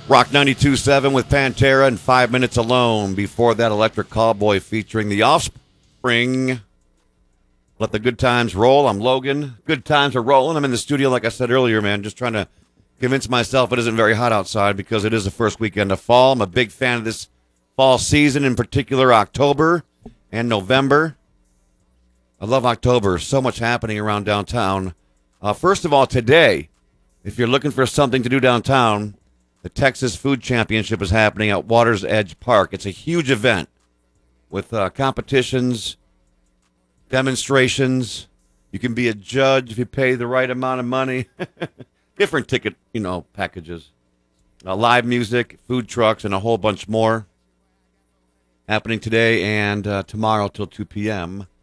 Rock 92.7 with Pantera and 5 Minutes Alone. Before that, Electric Cowboy featuring The Offspring. Let the good times roll. I'm Logan. Good times are rolling. I'm in the studio, like I said earlier, man, just trying to convince myself it isn't very hot outside because it is the first weekend of fall. I'm a big fan of this fall season, in particular October and November. I love October. So much happening around downtown. First of all, today, if you're looking for something to do downtown, the Texas Food Championship is happening at Waters Edge Park. It's a huge event with competitions, demonstrations. You can be a judge if you pay the right amount of money. Different ticket, packages. Live music, food trucks, and a whole bunch more happening today and tomorrow till 2 p.m.